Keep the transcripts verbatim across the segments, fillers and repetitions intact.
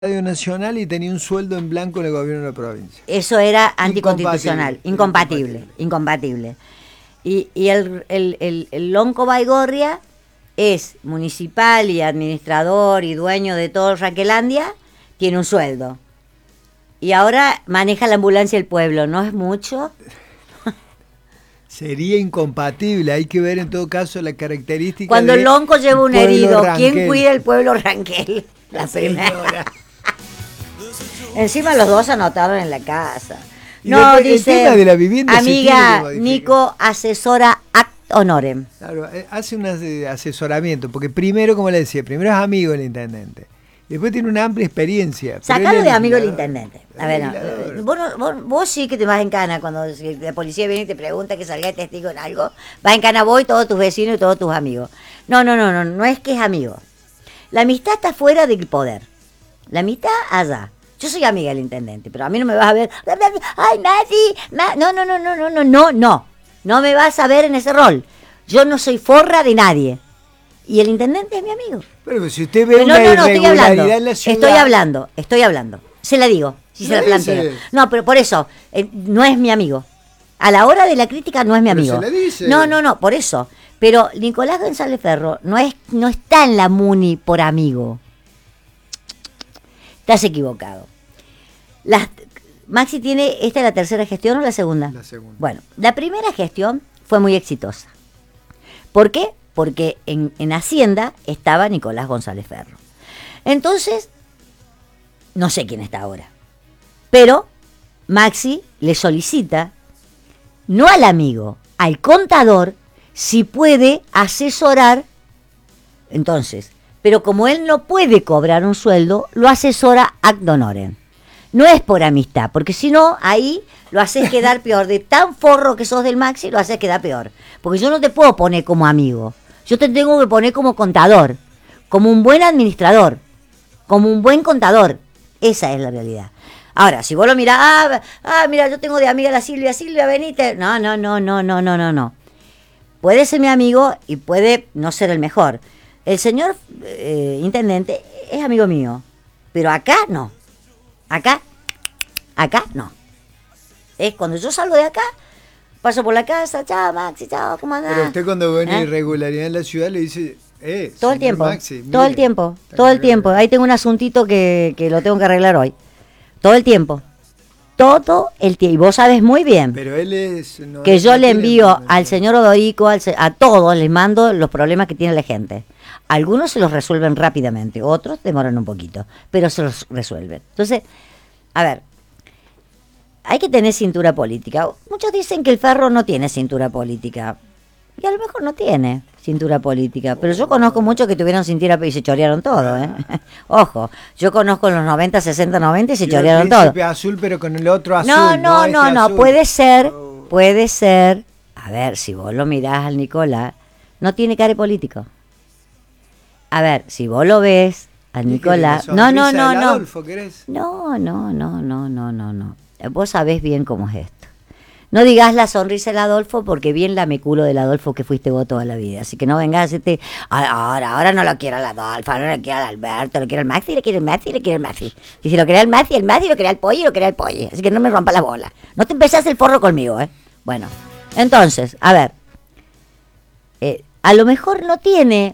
Radio Nacional y tenía un sueldo en blanco en el gobierno de la provincia. Eso era anticonstitucional, Incompatible. incompatible, incompatible. Y, y el, el, el, el Lonco Baigorria es municipal y administrador y dueño de todo Raquelandia, tiene un sueldo. Y ahora maneja la ambulancia del pueblo, ¿no es mucho? Sería incompatible, hay que ver en todo caso la característica. Cuando el Lonco lleva un herido, Ranquel. ¿Quién cuida el pueblo Ranquel? La primera. Encima los dos anotaron en la casa. No, después, dice, el tema de la vivienda amiga, Nico asesora act honorem. Claro, hace un asesoramiento, porque primero, como le decía, primero es amigo del intendente. Después tiene una amplia experiencia. Sacalo de amigo del intendente. A ver, no, vos, no, vos, vos sí que te vas en cana cuando la policía viene y te pregunta que salga de testigo en algo. Vas en cana vos y todos tus vecinos y todos tus amigos. No, no, no, no, no es que es amigo. La amistad está fuera del poder. La amistad allá. Yo soy amiga del intendente, pero a mí no me vas a ver. Ay, Mati, no, no, no, no, no, no, no, no. No me vas a ver en ese rol. Yo no soy forra de nadie. Y el intendente es mi amigo. Pero si usted ve pero una no, no, no, estoy hablando. En la ciudad... Estoy hablando, estoy hablando. Se la digo, si se la planteo. No, pero por eso, eh, no es mi amigo. A la hora de la crítica no es mi amigo. Pero se le dice. No, no, no, por eso. Pero Nicolás González Ferro no es, no está en la Muni por amigo. Estás equivocado. Las, Maxi tiene, ¿esta es la tercera gestión o la segunda? La segunda. Bueno, la primera gestión fue muy exitosa. ¿Por qué? Porque en, en Hacienda estaba Nicolás González Ferro. Entonces, no sé quién está ahora. Pero Maxi le solicita, no al amigo, al contador, si puede asesorar. Entonces, pero como él no puede cobrar un sueldo, lo asesora ad honorem. No es por amistad, porque si no, ahí lo haces quedar peor. De tan forro que sos del Maxi, lo haces quedar peor. Porque yo no te puedo poner como amigo. Yo te tengo que poner como contador, como un buen administrador, como un buen contador. Esa es la realidad. Ahora, si vos lo mirás, ah, ah, mira, yo tengo de amiga a la Silvia, Silvia, venite. No, no, no, no, no, no, no, no. Puede ser mi amigo y puede no ser el mejor. El señor eh, intendente es amigo mío, pero acá no. Acá, acá no. Es cuando yo salgo de acá, paso por la casa, chao Maxi, chao, ¿cómo andás? Pero usted cuando ve una ¿Eh? irregularidad en la ciudad le dice, eh, todo el tiempo, Maxi, todo el tiempo, todo el tiempo. Ahí tengo un asuntito que, que lo tengo que arreglar hoy. Todo el tiempo. Todo el tiempo. Y vos sabes muy bien pero él es, no, que yo no le envío tiene, al señor Odorico, al, a todos les mando los problemas que tiene la gente. Algunos se los resuelven rápidamente, otros demoran un poquito, pero se los resuelven. Entonces, a ver, hay que tener cintura política. Muchos dicen que el Ferro no tiene cintura política. Y a lo mejor no tiene cintura política. Pero yo conozco muchos que tuvieron cintura y se chorearon todo, ¿eh? Ojo, yo conozco los noventa, sesenta, noventa y se Yo chorearon el todo. príncipe azul, pero con el otro azul. No, no, no, este no, azul. puede ser, puede ser. A ver, si vos lo mirás al Nicolás, no tiene cara de político. A ver, si vos lo ves al Nicolás, no, no, no, no. Adolfo, ¿querés? No, no, no, no, no, no, no. Vos sabés bien cómo es esto. No digas la sonrisa del Adolfo porque bien la me culo del Adolfo que fuiste vos toda la vida. Así que no vengas a decirte, ahora, ahora no lo quiero al Adolfo, ahora no lo quiero al Alberto, lo quiero al Maxi, le quiero al Maxi, le quiero al Maxi. Y si lo quería al Maxi, el Maxi, lo quería al Pollo, lo quería al Pollo. Así que no me rompa la bola. No te empezás el forro conmigo, ¿eh? Bueno, entonces, a ver. Eh, a lo mejor no tiene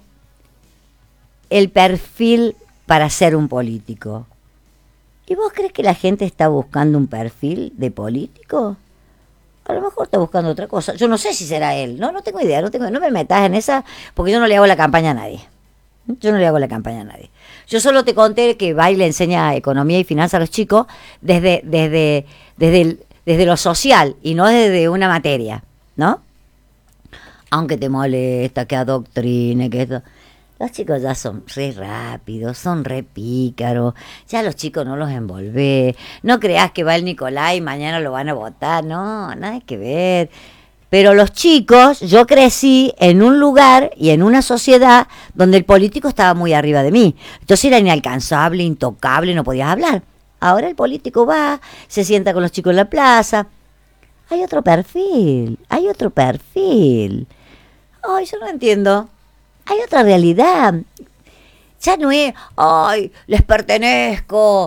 el perfil para ser un político. ¿Y vos crees que la gente está buscando un perfil de político? A lo mejor está buscando otra cosa. Yo no sé si será él. No, no tengo idea. No, tengo, no me metas en esa porque yo no le hago la campaña a nadie. Yo no le hago la campaña a nadie. Yo solo te conté que va y le enseña economía y finanzas a los chicos desde, desde, desde, el, desde lo social y no desde una materia, ¿no? Aunque te molesta, que adoctrine, que esto... Los chicos ya son re rápidos, son re pícaros, ya los chicos no los envolvé. No creas que va el Nicolás y mañana lo van a votar, no, nada que ver. Pero los chicos, yo crecí en un lugar y en una sociedad donde el político estaba muy arriba de mí. Entonces era inalcanzable, intocable, no podías hablar. Ahora el político va, se sienta con los chicos en la plaza. Hay otro perfil, hay otro perfil. Ay, yo no entiendo. Hay otra realidad. Ya no es, ay, les pertenezco,